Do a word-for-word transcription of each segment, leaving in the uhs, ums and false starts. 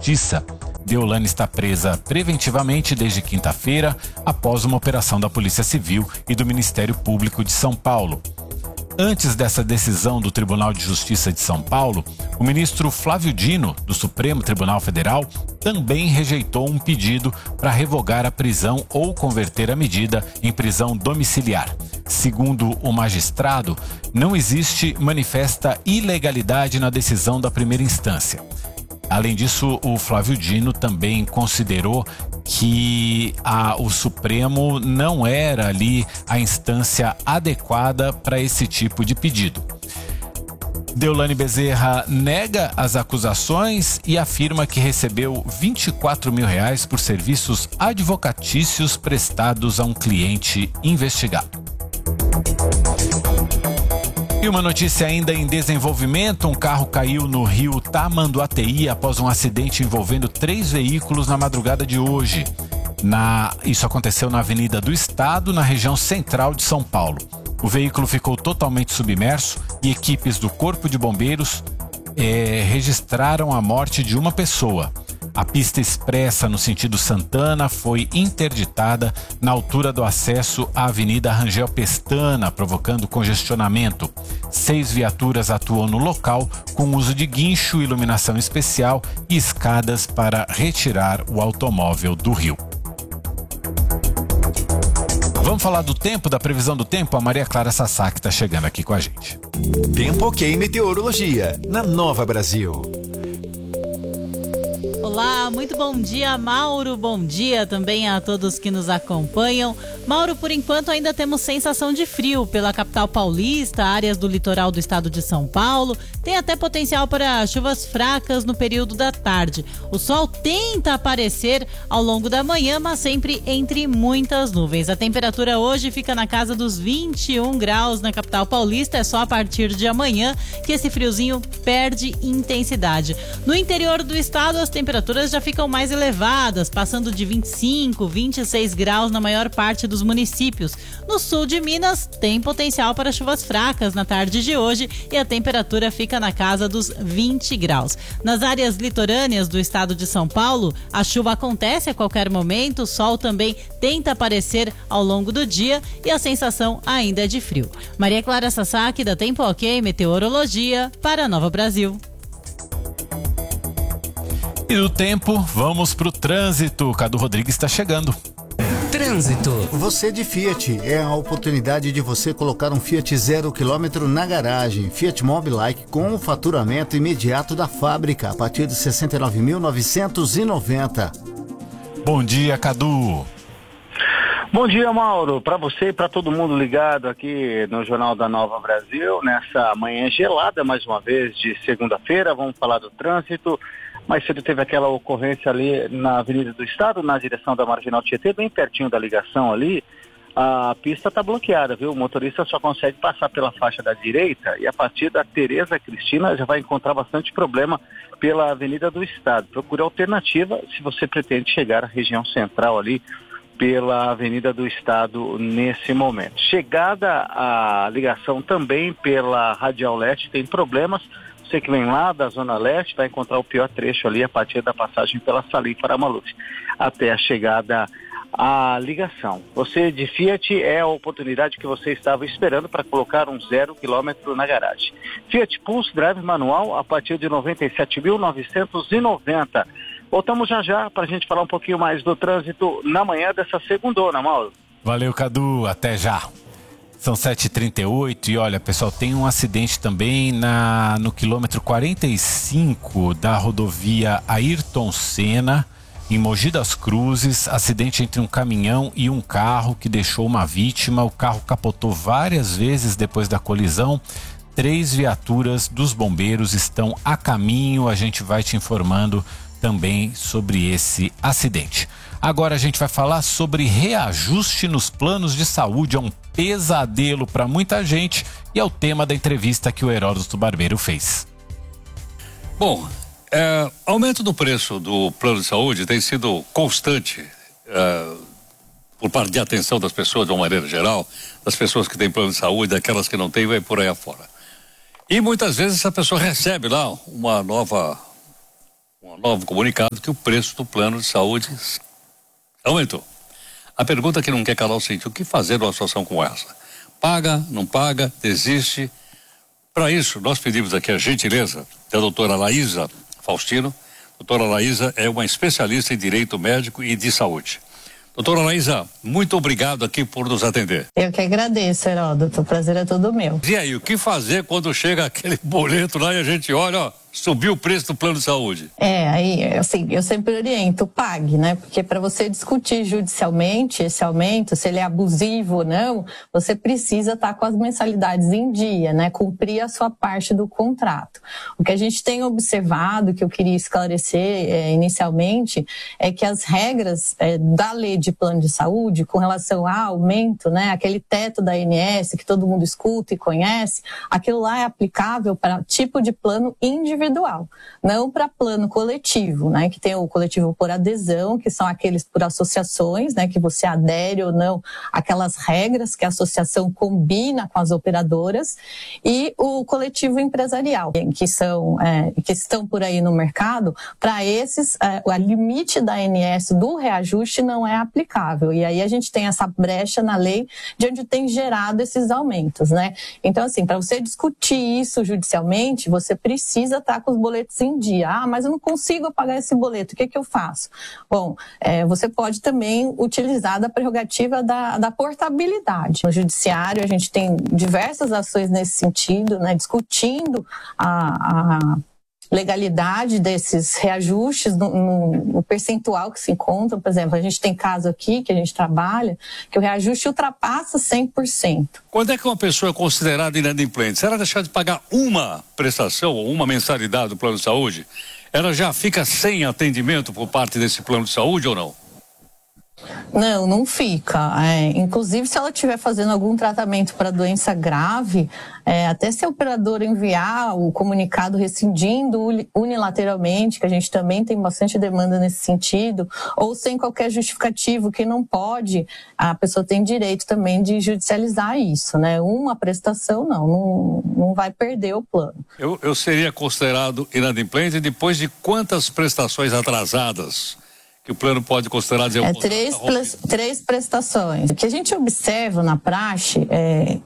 Justiça. Deolane está presa preventivamente desde quinta-feira, após uma operação da Polícia Civil e do Ministério Público de São Paulo. Antes dessa decisão do Tribunal de Justiça de São Paulo, o ministro Flávio Dino, do Supremo Tribunal Federal, também rejeitou um pedido para revogar a prisão ou converter a medida em prisão domiciliar. Segundo o magistrado, não existe manifesta ilegalidade na decisão da primeira instância. Além disso, o Flávio Dino também considerou que a, o Supremo não era ali a instância adequada para esse tipo de pedido. Deolane Bezerra nega as acusações e afirma que recebeu vinte e quatro mil reais por serviços advocatícios prestados a um cliente investigado. E uma notícia ainda em desenvolvimento, um carro caiu no rio Tamanduateí após um acidente envolvendo três veículos na madrugada de hoje. Na... Isso aconteceu na Avenida do Estado, na região central de São Paulo. O veículo ficou totalmente submerso e equipes do Corpo de Bombeiros eh, registraram a morte de uma pessoa. A pista expressa no sentido Santana foi interditada na altura do acesso à Avenida Rangel Pestana, provocando congestionamento. Seis viaturas atuam no local com uso de guincho, iluminação especial e escadas para retirar o automóvel do rio. Vamos falar do tempo, da previsão do tempo? A Maria Clara Sassá que está chegando aqui com a gente. Tempo Ok Meteorologia, na Nova Brasil. Olá, muito bom dia, Mauro. Bom dia também a todos que nos acompanham. Mauro, por enquanto ainda temos sensação de frio pela capital paulista, áreas do litoral do estado de São Paulo. Tem até potencial para chuvas fracas no período da tarde. O sol tenta aparecer ao longo da manhã, mas sempre entre muitas nuvens. A temperatura hoje fica na casa dos vinte e um graus na capital paulista. É só a partir de amanhã que esse friozinho perde intensidade. No interior do estado, as temperaturas temperaturas já ficam mais elevadas, passando de vinte e cinco, vinte e seis graus na maior parte dos municípios. No sul de Minas, tem potencial para chuvas fracas na tarde de hoje e a temperatura fica na casa dos vinte graus. Nas áreas litorâneas do estado de São Paulo, a chuva acontece a qualquer momento, o sol também tenta aparecer ao longo do dia e a sensação ainda é de frio. Maria Clara Sassaki, da Tempo Ok Meteorologia, para Nova Brasil. E do tempo, vamos pro trânsito. Cadu Rodrigues está chegando. Trânsito. Você de Fiat, é a oportunidade de você colocar um Fiat zero quilômetro na garagem. Fiat Mobi Like com o faturamento imediato da fábrica, a partir de sessenta e nove mil novecentos e noventa. Bom dia, Cadu. Bom dia, Mauro, para você e para todo mundo ligado aqui no Jornal da Nova Brasil, nessa manhã gelada, mais uma vez, de segunda-feira. Vamos falar do trânsito. Mais cedo teve aquela ocorrência ali na Avenida do Estado, na direção da Marginal Tietê, bem pertinho da ligação ali. A pista está bloqueada, viu? O motorista só consegue passar pela faixa da direita e a partir da Tereza Cristina já vai encontrar bastante problema pela Avenida do Estado. Procure alternativa se você pretende chegar à região central ali pela Avenida do Estado nesse momento. Chegada à ligação também pela Radial Leste tem problemas. Você que vem lá da Zona Leste vai encontrar o pior trecho ali a partir da passagem pela Salim Paramaluf até a chegada à ligação. Você de Fiat, é a oportunidade que você estava esperando para colocar um zero quilômetro na garagem. Fiat Pulse Drive manual a partir de noventa e sete mil novecentos e noventa. Voltamos já já para a gente falar um pouquinho mais do trânsito na manhã dessa segundona, Mauro. Valeu, Cadu. Até já. São sete e trinta e oito e olha, pessoal, tem um acidente também na, no quilômetro quarenta e cinco da rodovia Ayrton Senna, em Mogi das Cruzes. Acidente entre um caminhão e um carro que deixou uma vítima. O carro capotou várias vezes depois da colisão. Três viaturas dos bombeiros estão a caminho. A gente vai te informando também sobre esse acidente. Agora a gente vai falar sobre reajuste nos planos de saúde. É um pesadelo para muita gente e é o tema da entrevista que o Heródoto Barbeiro fez. Bom, é, aumento do preço do plano de saúde tem sido constante é, por parte de atenção das pessoas de uma maneira geral, das pessoas que têm plano de saúde, daquelas que não têm, vai por aí afora. E muitas vezes essa pessoa recebe lá uma nova um novo comunicado que o preço do plano de saúde aumentou. A pergunta que não quer calar é o seguinte: o que fazer numa situação como essa? Paga, não paga, desiste? Para isso, nós pedimos aqui a gentileza da doutora Laísa Faustino. Doutora Laísa é uma especialista em direito médico e de saúde. Doutora Laísa, muito obrigado aqui por nos atender. Eu que agradeço, Heródoto. O prazer é todo meu. E aí, o que fazer quando chega aquele boleto lá e a gente olha, ó, subiu o preço do plano de saúde? É, aí, assim, eu sempre oriento, pague, né? Porque para você discutir judicialmente esse aumento, se ele é abusivo ou não, você precisa estar com as mensalidades em dia, né? Cumprir a sua parte do contrato. O que a gente tem observado, que eu queria esclarecer é, inicialmente, é que as regras é, da lei de plano de saúde, com relação ao aumento, né? Aquele teto da A N S que todo mundo escuta e conhece, aquilo lá é aplicável para tipo de plano individual. individual, não para plano coletivo, né, que tem o coletivo por adesão, que são aqueles por associações, né, que você adere ou não aquelas regras que a associação combina com as operadoras, e o coletivo empresarial, que são é, que estão por aí no mercado. Para esses, é, o limite da A N S do reajuste não é aplicável, e aí a gente tem essa brecha na lei de onde tem gerado esses aumentos, né? Então, assim, para você discutir isso judicialmente, você precisa estar com os boletos em dia. Ah, mas eu não consigo pagar esse boleto, o que, que eu faço? Bom, é, você pode também utilizar da prerrogativa da, da portabilidade. No judiciário, a gente tem diversas ações nesse sentido, né, discutindo a, a legalidade desses reajustes no, no, no percentual que se encontram. Por exemplo, a gente tem caso aqui que a gente trabalha que o reajuste ultrapassa cem por cento. Quando é que uma pessoa é considerada inadimplente? Se ela deixar de pagar uma prestação ou uma mensalidade do plano de saúde, ela já fica sem atendimento por parte desse plano de saúde ou não? Não, não fica. É, inclusive, se ela estiver fazendo algum tratamento para doença grave, é, até se a operadora enviar o comunicado rescindindo unilateralmente, que a gente também tem bastante demanda nesse sentido, ou sem qualquer justificativo que não pode, a pessoa tem direito também de judicializar isso, né? Uma prestação não, não, não vai perder o plano. Eu, eu seria considerado inadimplente depois de quantas prestações atrasadas que o plano pode considerar dizer, é três, tá três prestações. O que a gente observa na praxe é,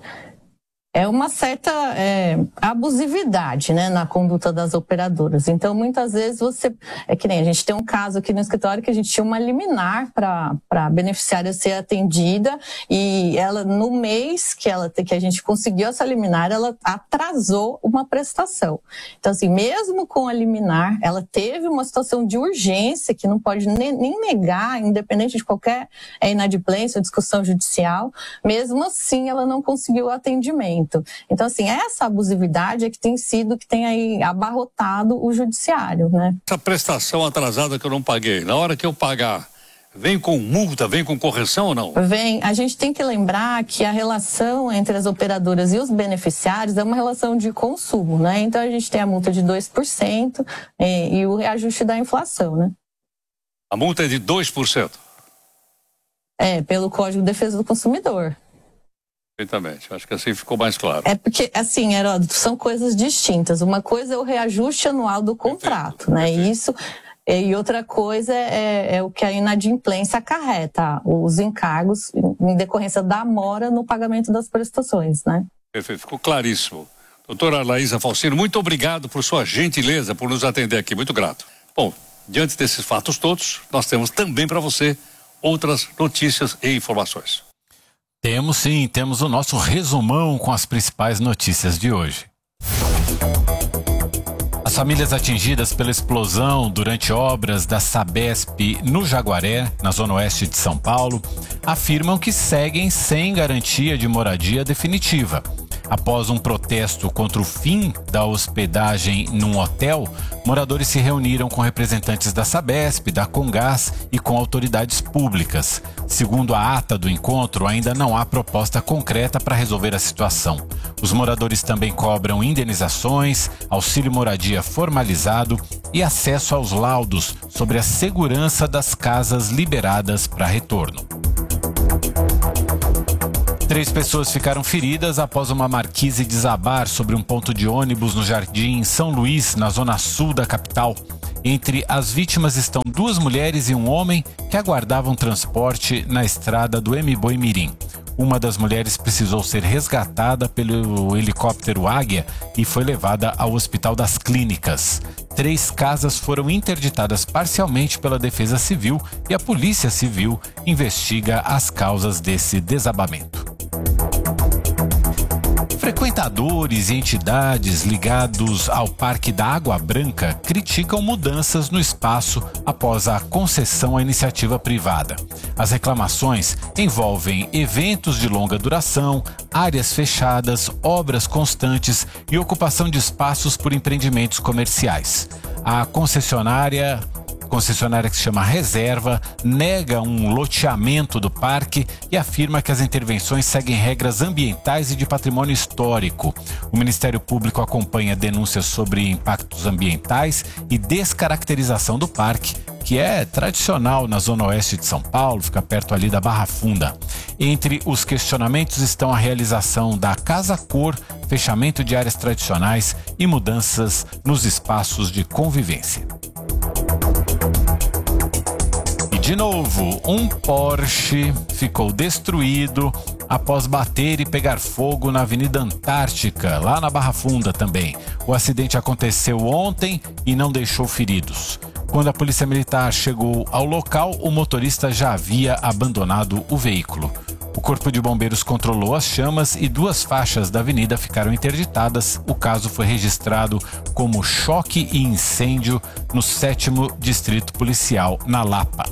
é uma certa é, abusividade, né, na conduta das operadoras. Então, muitas vezes você... É que nem a gente tem um caso aqui no escritório que a gente tinha uma liminar para a beneficiária ser atendida, e ela, no mês que, ela, que a gente conseguiu essa liminar, ela atrasou uma prestação. Então, assim, mesmo com a liminar, ela teve uma situação de urgência que não pode nem, nem negar, independente de qualquer é, inadimplência ou discussão judicial. Mesmo assim, ela não conseguiu o atendimento. Então, assim, essa abusividade é que tem sido, que tem aí abarrotado o judiciário, né? Essa prestação atrasada que eu não paguei, na hora que eu pagar, vem com multa, vem com correção ou não? Vem. A gente tem que lembrar que a relação entre as operadoras e os beneficiários é uma relação de consumo, né? Então, a gente tem a multa de dois por cento e, e o reajuste da inflação, né? A multa é de dois por cento? É, pelo Código de Defesa do Consumidor. Perfeitamente, acho que assim ficou mais claro. É porque, assim, Heródoto, são coisas distintas. Uma coisa é o reajuste anual do contrato, perfeito, né? Perfeito. Isso, e outra coisa é, é o que a inadimplência acarreta, os encargos em decorrência da mora no pagamento das prestações, né? Perfeito, ficou claríssimo. Doutora Laísa Faustino, muito obrigado por sua gentileza, por nos atender aqui, muito grato. Bom, diante desses fatos todos, nós temos também para você outras notícias e informações. Temos sim, temos o nosso resumão com as principais notícias de hoje. As famílias atingidas pela explosão durante obras da Sabesp no Jaguaré, na zona oeste de São Paulo, afirmam que seguem sem garantia de moradia definitiva. Após um protesto contra o fim da hospedagem num hotel, moradores se reuniram com representantes da Sabesp, da Comgás e com autoridades públicas. Segundo a ata do encontro, ainda não há proposta concreta para resolver a situação. Os moradores também cobram indenizações, auxílio moradia formalizado e acesso aos laudos sobre a segurança das casas liberadas para retorno. Três pessoas ficaram feridas após uma marquise desabar sobre um ponto de ônibus no Jardim São Luís, na zona sul da capital. Entre as vítimas estão duas mulheres e um homem que aguardavam transporte na estrada do Mboi Mirim. Uma das mulheres precisou ser resgatada pelo helicóptero Águia e foi levada ao Hospital das Clínicas. Três casas foram interditadas parcialmente pela Defesa Civil e a Polícia Civil investiga as causas desse desabamento. Frequentadores e entidades ligados ao Parque da Água Branca criticam mudanças no espaço após a concessão à iniciativa privada. As reclamações envolvem eventos de longa duração, áreas fechadas, obras constantes e ocupação de espaços por empreendimentos comerciais. A concessionária concessionária que se chama Reserva nega um loteamento do parque e afirma que as intervenções seguem regras ambientais e de patrimônio histórico. O Ministério Público acompanha denúncias sobre impactos ambientais e descaracterização do parque, que é tradicional na zona oeste de São Paulo, fica perto ali da Barra Funda. Entre os questionamentos estão a realização da Casa-Cor, fechamento de áreas tradicionais e mudanças nos espaços de convivência. De novo, um Porsche ficou destruído após bater e pegar fogo na Avenida Antártica, lá na Barra Funda também. O acidente aconteceu ontem e não deixou feridos. Quando a Polícia Militar chegou ao local, o motorista já havia abandonado o veículo. O Corpo de Bombeiros controlou as chamas e duas faixas da avenida ficaram interditadas. O caso foi registrado como choque e incêndio no sétimo Distrito Policial, na Lapa.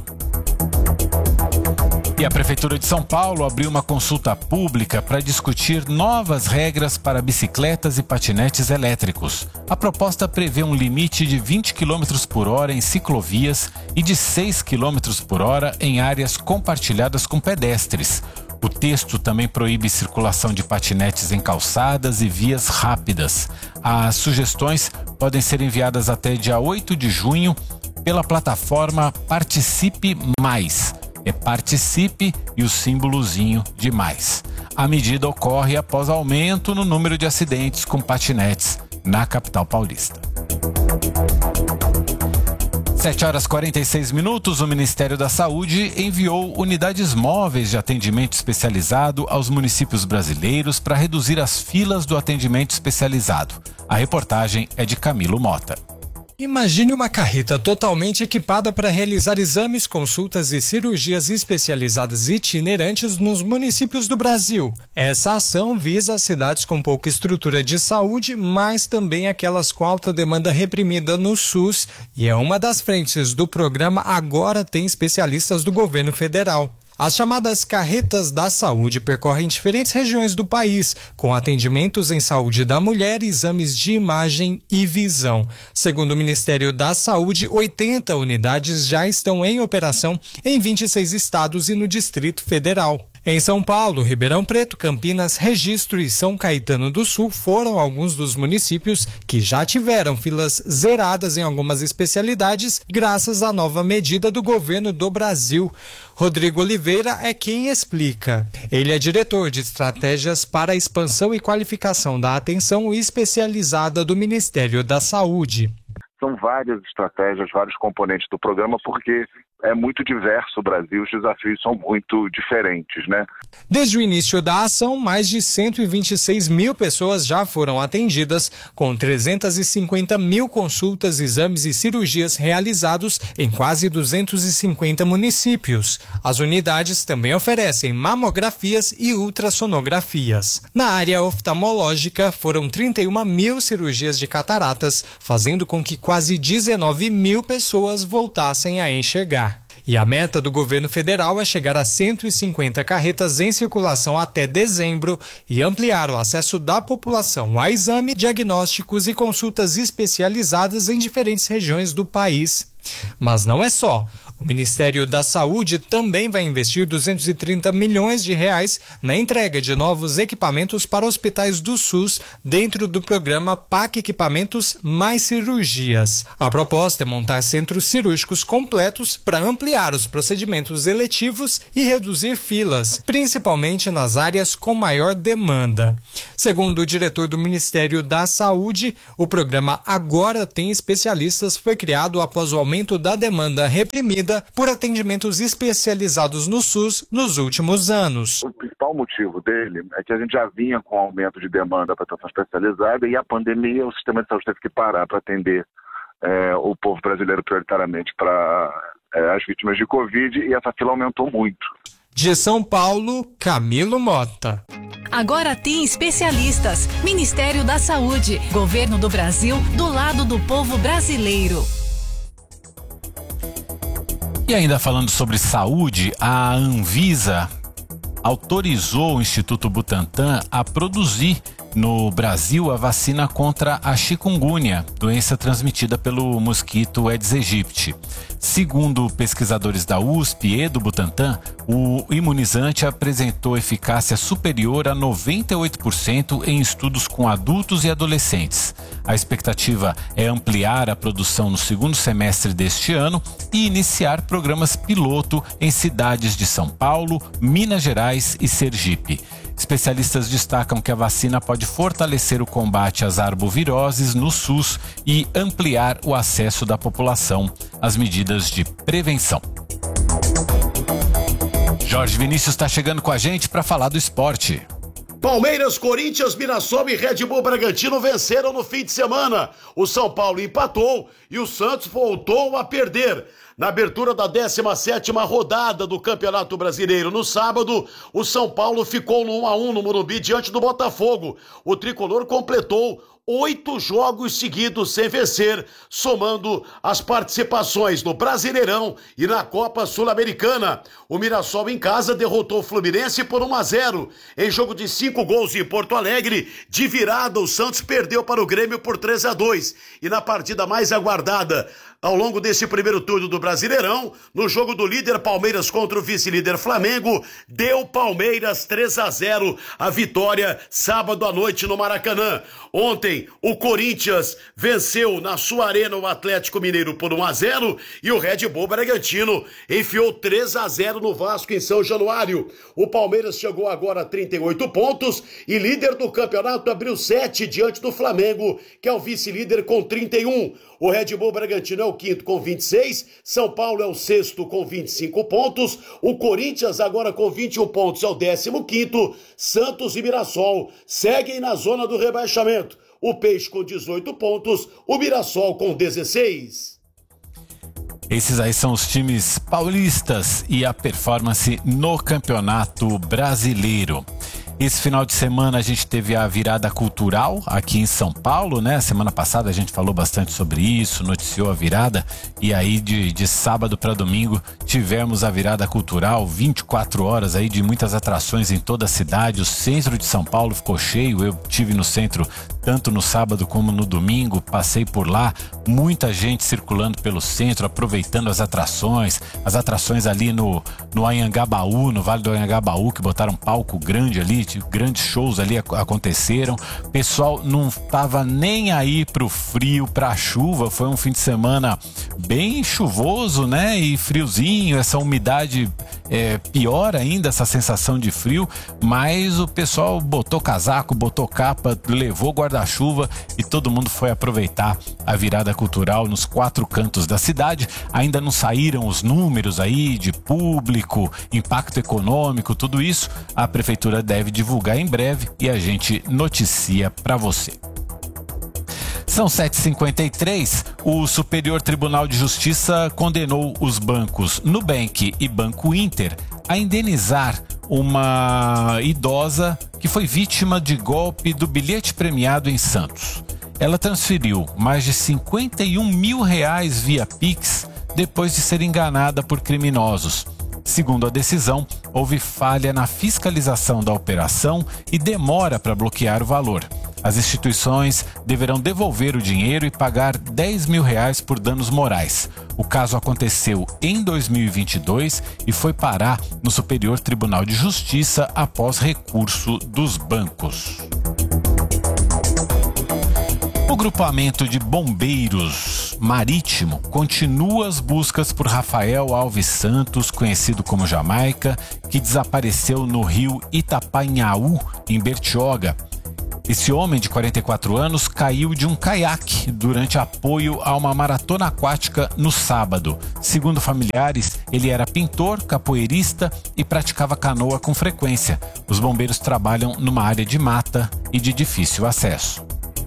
E a Prefeitura de São Paulo abriu uma consulta pública para discutir novas regras para bicicletas e patinetes elétricos. A proposta prevê um limite de vinte quilômetros por hora em ciclovias e de seis quilômetros por hora em áreas compartilhadas com pedestres. O texto também proíbe circulação de patinetes em calçadas e vias rápidas. As sugestões podem ser enviadas até dia oito de junho pela plataforma Participe Mais. É Participe e o símbolozinho de mais. A medida ocorre após aumento no número de acidentes com patinetes na capital paulista. sete horas e quarenta e seis minutos, o Ministério da Saúde enviou unidades móveis de atendimento especializado aos municípios brasileiros para reduzir as filas do atendimento especializado. A reportagem é de Camilo Mota. Imagine uma carreta totalmente equipada para realizar exames, consultas e cirurgias especializadas itinerantes nos municípios do Brasil. Essa ação visa as cidades com pouca estrutura de saúde, mas também aquelas com alta demanda reprimida no SUS, e é uma das frentes do programa Agora Tem Especialistas do Governo Federal. As chamadas carretas da saúde percorrem diferentes regiões do país, com atendimentos em saúde da mulher, exames de imagem e visão. Segundo o Ministério da Saúde, oitenta unidades já estão em operação em vinte e seis estados e no Distrito Federal. Em São Paulo, Ribeirão Preto, Campinas, Registro e São Caetano do Sul foram alguns dos municípios que já tiveram filas zeradas em algumas especialidades graças à nova medida do governo do Brasil. Rodrigo Oliveira é quem explica. Ele é diretor de estratégias para a expansão e qualificação da atenção especializada do Ministério da Saúde. São várias estratégias, vários componentes do programa, porque é muito diverso o Brasil, os desafios são muito diferentes, né? Desde o início da ação, mais de cento e vinte e seis mil pessoas já foram atendidas, com trezentas e cinquenta mil consultas, exames e cirurgias realizados em quase duzentos e cinquenta municípios. As unidades também oferecem mamografias e ultrassonografias. Na área oftalmológica, foram trinta e uma mil cirurgias de cataratas, fazendo com que quase dezenove mil pessoas voltassem a enxergar. E a meta do governo federal é chegar a cento e cinquenta carretas em circulação até dezembro e ampliar o acesso da população a exame, diagnósticos e consultas especializadas em diferentes regiões do país. Mas não é só. O Ministério da Saúde também vai investir duzentos e trinta milhões de reais na entrega de novos equipamentos para hospitais do SUS dentro do programa P A C Equipamentos Mais Cirurgias. A proposta é montar centros cirúrgicos completos para ampliar os procedimentos eletivos e reduzir filas, principalmente nas áreas com maior demanda. Segundo o diretor do Ministério da Saúde, o programa Agora Tem Especialistas foi criado após o aumento da demanda reprimida por atendimentos especializados no SUS nos últimos anos. O principal motivo dele é que a gente já vinha com aumento de demanda para atenção especializada e a pandemia, o sistema de saúde teve que parar para atender é, o povo brasileiro prioritariamente para é, as vítimas de Covid, e essa fila aumentou muito. De São Paulo, Camilo Mota. Agora Tem Especialistas, Ministério da Saúde, Governo do Brasil, do lado do povo brasileiro. E ainda falando sobre saúde, a Anvisa autorizou o Instituto Butantan a produzir no Brasil a vacina contra a chikungunya, doença transmitida pelo mosquito Aedes aegypti. Segundo pesquisadores da U S P e do Butantan, o imunizante apresentou eficácia superior a noventa e oito por cento em estudos com adultos e adolescentes. A expectativa é ampliar a produção no segundo semestre deste ano e iniciar programas piloto em cidades de São Paulo, Minas Gerais e Sergipe. Especialistas destacam que a vacina pode fortalecer o combate às arboviroses no SUS e ampliar o acesso da população às medidas de prevenção. Jorge Vinícius está chegando com a gente para falar do esporte. Palmeiras, Corinthians, Mirassol e Red Bull Bragantino venceram no fim de semana. O São Paulo empatou e o Santos voltou a perder. Na abertura da décima sétima rodada do Campeonato Brasileiro no sábado, o São Paulo ficou no um a um no Morumbi diante do Botafogo. O tricolor completou oito jogos seguidos sem vencer, somando as participações no Brasileirão e na Copa Sul-Americana. O Mirassol em casa derrotou o Fluminense por um a zero. Em jogo de cinco gols em Porto Alegre, de virada o Santos perdeu para o Grêmio por três a dois. E na partida mais aguardada ao longo desse primeiro turno do Brasileirão, no jogo do líder Palmeiras contra o vice-líder Flamengo, deu Palmeiras três a zero, a vitória sábado à noite no Maracanã. Ontem, o Corinthians venceu na sua arena o Atlético Mineiro por um a zero e o Red Bull Bragantino enfiou três a zero no Vasco em São Januário. O Palmeiras chegou agora a trinta e oito pontos e líder do campeonato abriu sete diante do Flamengo, que é o vice-líder com trinta e um. O Red Bull Bragantino é o quinto com vinte e seis, São Paulo é o sexto com vinte e cinco pontos, o Corinthians agora com vinte e um pontos é o décimo quinto, Santos e Mirassol seguem na zona do rebaixamento. O Peixe com dezoito pontos, o Mirassol com dezesseis. Esses aí são os times paulistas e a performance no Campeonato Brasileiro. Esse final de semana a gente teve a virada cultural aqui em São Paulo, né? Semana passada a gente falou bastante sobre isso, noticiou a virada, e aí de, de sábado para domingo tivemos a virada cultural, vinte e quatro horas aí de muitas atrações em toda a cidade. O centro de São Paulo ficou cheio, eu tive no centro tanto no sábado como no domingo, passei por lá, muita gente circulando pelo centro, aproveitando as atrações, as atrações ali no, no Anhangabaú, no Vale do Anhangabaú, que botaram um palco grande ali, grandes shows ali aconteceram. O pessoal não estava nem aí pro frio, pra chuva. Foi um fim de semana bem chuvoso, né? E friozinho, essa umidade é, pior ainda, essa sensação de frio. Mas o pessoal botou casaco, botou capa, levou guarda-chuva e todo mundo foi aproveitar a virada cultural nos quatro cantos da cidade. Ainda não saíram os números aí de público, impacto econômico, tudo isso a prefeitura deve divulgar em breve e a gente noticia para você. São sete e cinquenta e três, o Superior Tribunal de Justiça condenou os bancos Nubank e Banco Inter a indenizar uma idosa que foi vítima de golpe do bilhete premiado em Santos. Ela transferiu mais de cinquenta e um mil reais via Pix depois de ser enganada por criminosos. Segundo a decisão, houve falha na fiscalização da operação e demora para bloquear o valor. As instituições deverão devolver o dinheiro e pagar dez mil reais por danos morais. O caso aconteceu em dois mil e vinte e dois e foi parar no Superior Tribunal de Justiça após recurso dos bancos. O grupamento de bombeiros marítimo continua as buscas por Rafael Alves Santos, conhecido como Jamaica, que desapareceu no rio Itapanhaú, em Bertioga. Esse homem de quarenta e quatro anos caiu de um caiaque durante apoio a uma maratona aquática no sábado. Segundo familiares, ele era pintor, capoeirista e praticava canoa com frequência. Os bombeiros trabalham numa área de mata e de difícil acesso.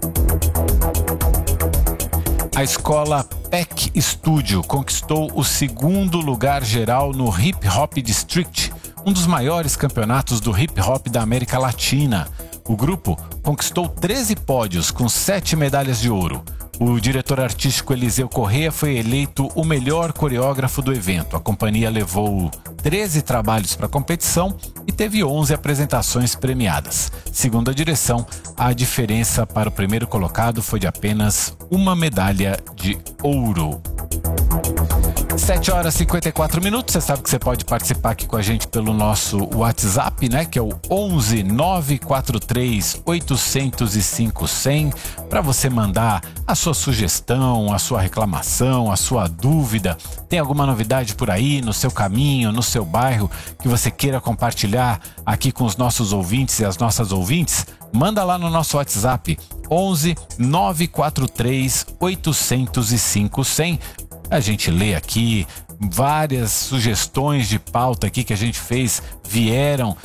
A escola P E C Studio conquistou o segundo lugar geral no Hip Hop District, um dos maiores campeonatos do hip hop da América Latina. O grupo conquistou treze pódios com sete medalhas de ouro. O diretor artístico Eliseu Corrêa foi eleito o melhor coreógrafo do evento. A companhia levou treze trabalhos para a competição e teve onze apresentações premiadas. Segundo a direção, a diferença para o primeiro colocado foi de apenas uma medalha de ouro. sete horas e cinquenta e quatro minutos, você sabe que você pode participar aqui com a gente pelo nosso WhatsApp, né? Que é o onze nove quatro três oito zero cinco zero zero, para você mandar a sua sugestão, a sua reclamação, a sua dúvida. Tem alguma novidade por aí no seu caminho, no seu bairro, que você queira compartilhar aqui com os nossos ouvintes e as nossas ouvintes? Manda lá no nosso WhatsApp, onze nove quatro três oito zero cinco zero zero. A gente lê aqui, várias sugestões de pauta aqui que a gente fez vieram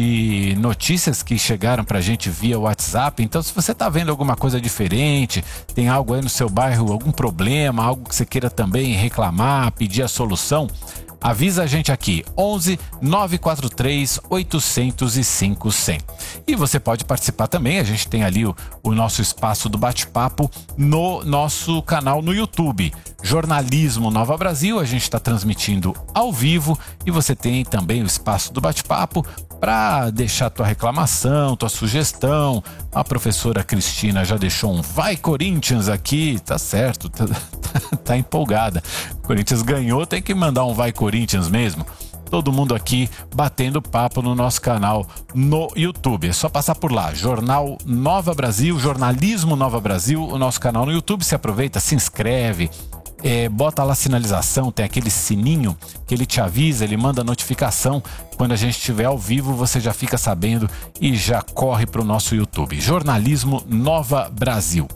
de notícias que chegaram pra gente via WhatsApp. Então, se você tá vendo alguma coisa diferente, tem algo aí no seu bairro, algum problema, algo que você queira também reclamar, pedir a solução, avisa a gente aqui, onze nove quatro três oito zero cinco zero. E você pode participar também, a gente tem ali o, o nosso espaço do bate-papo no nosso canal no YouTube. Jornalismo Nova Brasil, a gente está transmitindo ao vivo e você tem também o espaço do bate-papo para deixar tua reclamação, tua sugestão. A professora Cristina já deixou um Vai Corinthians aqui, tá certo, tá, tá, tá empolgada. O Corinthians ganhou, tem que mandar um Vai Corinthians mesmo. Todo mundo aqui batendo papo no nosso canal no YouTube. É só passar por lá, Jornal Nova Brasil, Jornalismo Nova Brasil, o nosso canal no YouTube. Se aproveita, se inscreve, é, bota lá a sinalização, tem aquele sininho que ele te avisa, ele manda notificação. Quando a gente estiver ao vivo, você já fica sabendo e já corre para o nosso YouTube. Jornalismo Nova Brasil.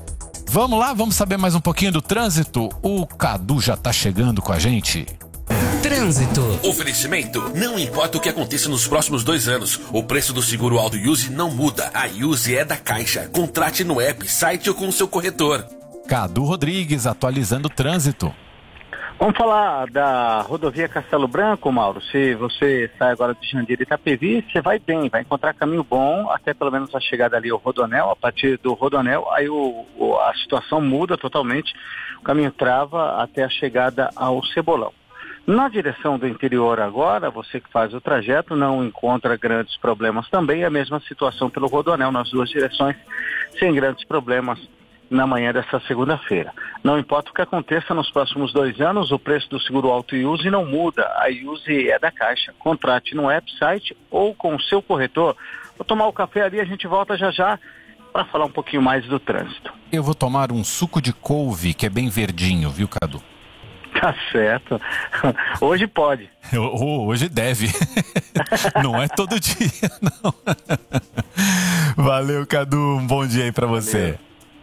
Vamos lá, vamos saber mais um pouquinho do trânsito. O Cadu já tá chegando com a gente. Trânsito. Oferecimento. Não importa o que aconteça nos próximos dois anos, o preço do seguro Auto Use não muda. A Use é da Caixa. Contrate no app, site ou com o seu corretor. Cadu Rodrigues, atualizando o trânsito. Vamos falar da rodovia Castelo Branco, Mauro. Se você sai agora de Jandira e Itapevi, você vai bem, vai encontrar caminho bom, até pelo menos a chegada ali ao Rodonel. A partir do Rodonel, aí o, o, a situação muda totalmente, o caminho trava até a chegada ao Cebolão. Na direção do interior agora, você que faz o trajeto não encontra grandes problemas também, é a mesma situação pelo Rodonel, nas duas direções, sem grandes problemas na manhã dessa segunda-feira. Não importa o que aconteça nos próximos dois anos, o preço do seguro Auto Use não muda. A Use é da Caixa. Contrate no app, site ou com o seu corretor. Vou tomar o café ali, a gente volta já já para falar um pouquinho mais do trânsito. Eu vou tomar um suco de couve, que é bem verdinho, viu, Cadu? Tá certo. Hoje pode. Hoje deve. Não é todo dia, não. Valeu, Cadu. Um bom dia aí pra você. Valeu.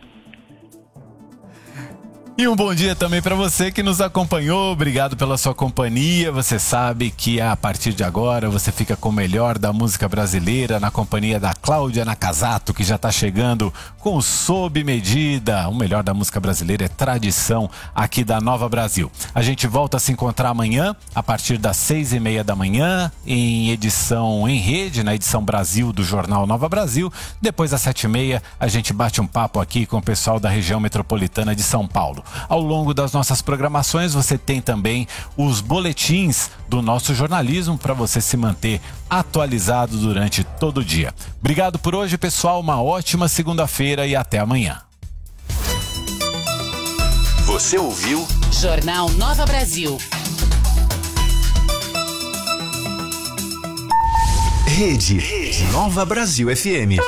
E um bom dia também para você que nos acompanhou, obrigado pela sua companhia. Você sabe que a partir de agora você fica com o melhor da música brasileira na companhia da Cláudia Nakazato, que já está chegando com o Sob Medida. O melhor da música brasileira é tradição aqui da Nova Brasil. A gente volta a se encontrar amanhã, a partir das seis e meia da manhã, em edição em rede, na edição Brasil do Jornal Nova Brasil. Depois às sete e meia a gente bate um papo aqui com o pessoal da região metropolitana de São Paulo. Ao longo das nossas programações, você tem também os boletins do nosso jornalismo para você se manter atualizado durante todo o dia. Obrigado por hoje, pessoal. Uma ótima segunda-feira e até amanhã. Você ouviu Jornal Nova Brasil. Rede, Rede Nova Brasil F M.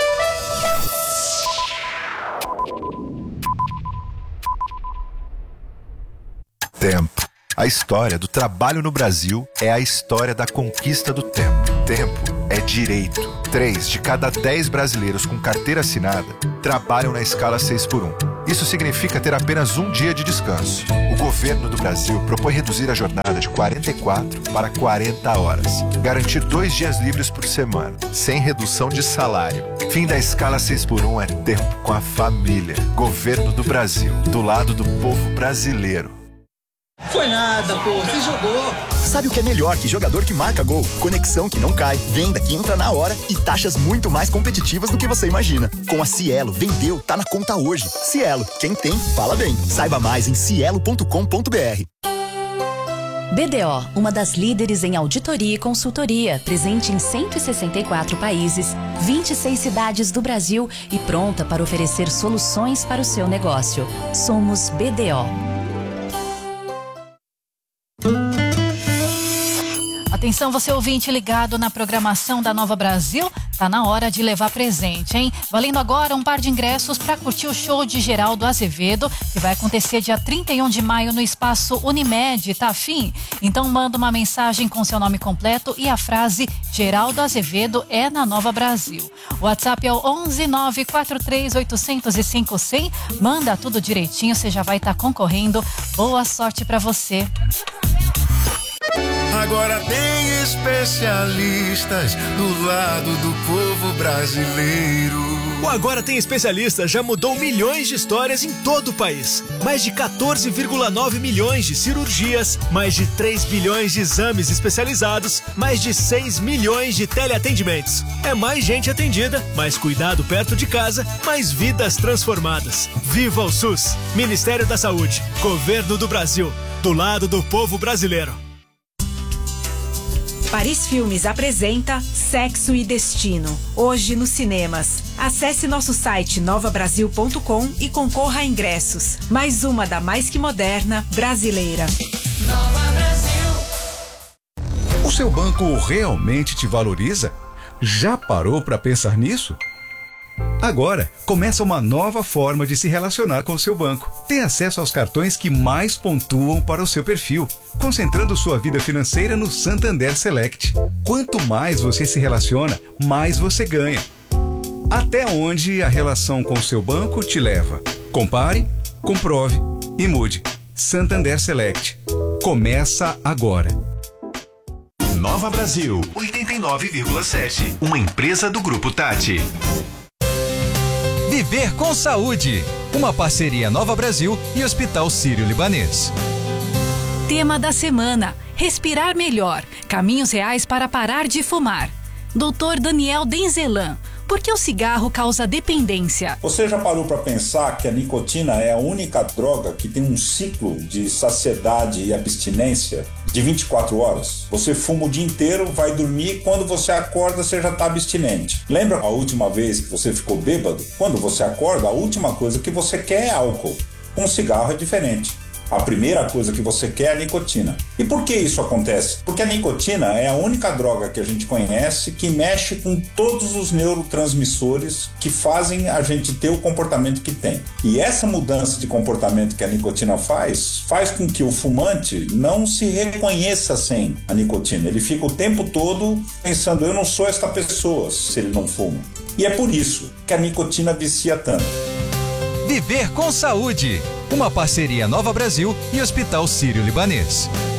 Tempo. A história do trabalho no Brasil é a história da conquista do tempo. Tempo é direito. Três de cada dez brasileiros com carteira assinada trabalham na escala seis por um. Isso significa ter apenas um dia de descanso. O governo do Brasil propõe reduzir a jornada de quarenta e quatro para quarenta horas. Garantir dois dias livres por semana, sem redução de salário. Fim da escala seis por um é tempo com a família. Governo do Brasil, do lado do povo brasileiro. Foi nada, pô, você jogou. Sabe o que é melhor que jogador que marca gol? Conexão que não cai, venda que entra na hora e taxas muito mais competitivas do que você imagina. Com a Cielo, vendeu, tá na conta hoje. Cielo, quem tem, fala bem. Saiba mais em cielo ponto com ponto br. B D O, uma das líderes em auditoria e consultoria, presente em cento e sessenta e quatro países, vinte e seis cidades do Brasil e pronta para oferecer soluções para o seu negócio. Somos B D O. Atenção, você ouvinte ligado na programação da Nova Brasil, tá na hora de levar presente, hein? Valendo agora um par de ingressos para curtir o show de Geraldo Azevedo, que vai acontecer dia trinta e um de maio no espaço Unimed, tá afim? Então manda uma mensagem com seu nome completo e a frase Geraldo Azevedo é na Nova Brasil. O WhatsApp é o onze nove quatro três oito zero cinco zero zero. Manda tudo direitinho, você já vai estar tá concorrendo. Boa sorte para você. Agora tem especialistas do lado do povo brasileiro. O Agora Tem Especialistas já mudou milhões de histórias em todo o país. Mais de quatorze vírgula nove milhões de cirurgias, mais de três bilhões de exames especializados, mais de seis milhões de teleatendimentos. É mais gente atendida, mais cuidado perto de casa, mais vidas transformadas. Viva o SUS! Ministério da Saúde, Governo do Brasil, do lado do povo brasileiro. Paris Filmes apresenta Sexo e Destino, hoje nos cinemas. Acesse nosso site nova brasil ponto com e concorra a ingressos. Mais uma da mais que moderna brasileira. Nova Brasil. O seu banco realmente te valoriza? Já parou para pensar nisso? Agora, começa uma nova forma de se relacionar com o seu banco. Tem acesso aos cartões que mais pontuam para o seu perfil, concentrando sua vida financeira no Santander Select. Quanto mais você se relaciona, mais você ganha. Até onde a relação com o seu banco te leva? Compare, comprove e mude. Santander Select. Começa agora. Nova Brasil, oitenta e nove vírgula sete. Uma empresa do Grupo Tati. Viver com Saúde, uma parceria Nova Brasil e Hospital Sírio-Libanês. Tema da semana: respirar melhor, caminhos reais para parar de fumar. doutor Daniel Denzelan, por que o cigarro causa dependência? Você já parou para pensar que a nicotina é a única droga que tem um ciclo de saciedade e abstinência de vinte e quatro horas? Você fuma o dia inteiro, vai dormir e quando você acorda você já está abstinente. Lembra a última vez que você ficou bêbado? Quando você acorda, a última coisa que você quer é álcool. Com um cigarro é diferente. A primeira coisa que você quer é a nicotina. E por que isso acontece? Porque a nicotina é a única droga que a gente conhece que mexe com todos os neurotransmissores que fazem a gente ter o comportamento que tem. E essa mudança de comportamento que a nicotina faz, faz com que o fumante não se reconheça sem a nicotina. Ele fica o tempo todo pensando, eu não sou esta pessoa se ele não fuma. E é por isso que a nicotina vicia tanto. Viver com Saúde, uma parceria Nova Brasil e Hospital Sírio-Libanês.